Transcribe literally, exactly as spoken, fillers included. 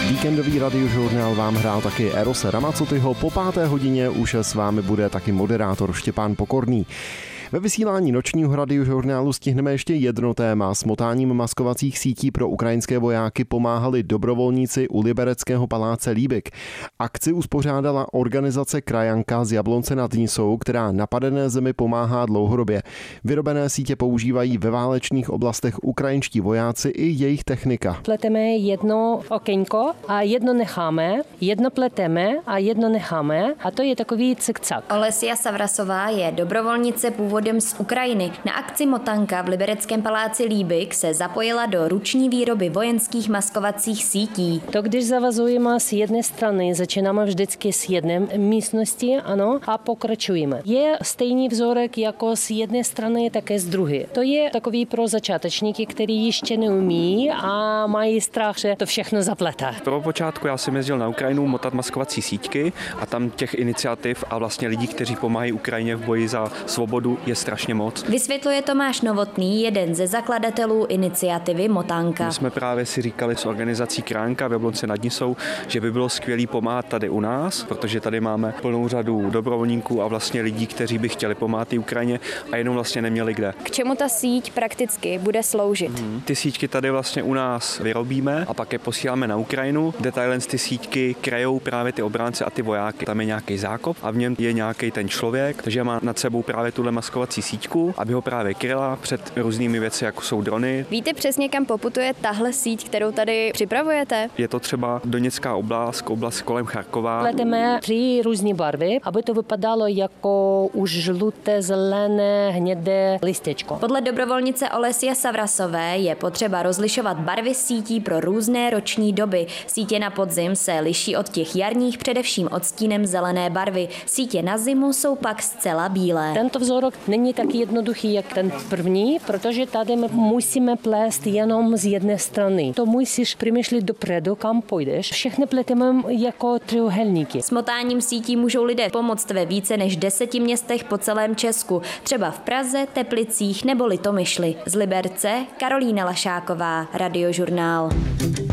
Víkendový radiožurnál vám hrál taky Eros Ramazzotyho. Po páté hodině už s vámi bude taky moderátor Štěpán Pokorný. Ve vysílání nočního radiožurnálu stihneme ještě jedno téma. S motáním maskovacích sítí pro ukrajinské vojáky pomáhali dobrovolníci u Libereckého paláce Líbik. Akci uspořádala organizace Krajanka z Jablonce nad Nisou, která napadené zemi pomáhá dlouhodobě. Vyrobené sítě používají ve válečných oblastech ukrajinští vojáci i jejich technika. Pleteme jedno okénko a jedno necháme, jedno pleteme a jedno necháme a to je takový cikcak. Olesia Savrasová je dobrovolnice původem z Ukrajiny. Na akci Motanka v Libereckém paláci Líbik se zapojila do ruční výroby vojenských maskovacích sítí. To, když zavazujeme z jedné strany, začínáme vždycky z jedné místnosti, ano, a pokračujeme. Je stejný vzorek jako z jedné strany, také z druhé. To je takový pro začátečníky, kteří ještě neumí a mají strach, že to všechno zaplete. Pro počátku já jsem jezdil na Ukrajinu motat maskovací síťky a tam těch iniciativ a vlastně lidí, kteří pomáhají Ukrajině v boji za svobodu, je strašně moc. Vysvětluje Tomáš Novotný, jeden ze zakladatelů iniciativy Motanka. My jsme právě si říkali s organizací Krajanka v Jablonci nad Nisou, že by bylo skvělé pomáhat tady u nás, protože tady máme plnou řadu dobrovolníků a vlastně lidí, kteří by chtěli pomáhat i Ukrajině a jenom vlastně neměli kde. K čemu ta síť prakticky bude sloužit? Hmm. Ty síťky tady vlastně u nás vyrobíme a pak je posíláme na Ukrajinu. Detailně ty síťky krajou právě ty obránce a ty vojáky. Tam je nějaký zákop a v něm je nějaký ten člověk, takže má nad sebou právě tuhle maskovací síťku, aby ho právě kryla před různými věci, jako jsou drony. Víte přesně, kam poputuje tahle síť, kterou tady připravujete? Je to třeba Doněcká oblast, oblast kolem Charkova. Pleteme tři různé barvy, aby to vypadalo jako už žluté, zelené, hnědé listečko. Podle dobrovolnice Olesia Savrasové je potřeba rozlišovat barvy sítí pro různé roční doby. Sítě na podzim se liší od těch jarních především odstínem zelené barvy. Sítě na zimu jsou pak zcela bílé. Tento vzorok není tak jednoduchý, jak ten první, protože tady my musíme plést jenom z jedné strany. To musíš přemýšlet dopředu, kam půjdeš. Všechny pleteme jako trojúhelníky. S motáním sítí můžou lidé pomoct ve více než deseti městech po celém Česku, třeba v Praze, Teplicích nebo Litomyšli. Z Liberce Karolína Lašáková, Radiožurnál.